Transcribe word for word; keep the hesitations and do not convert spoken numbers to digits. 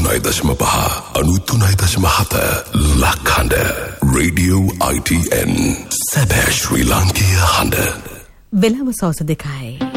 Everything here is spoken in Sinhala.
අනූතුනයි දශම පහ අනූතුනයි දශම හත ලක්හඬ රේඩියෝ I T N සැබෑ ශ්‍රී ලාංකීය හඬ වෙලාව සවස දෙකයි.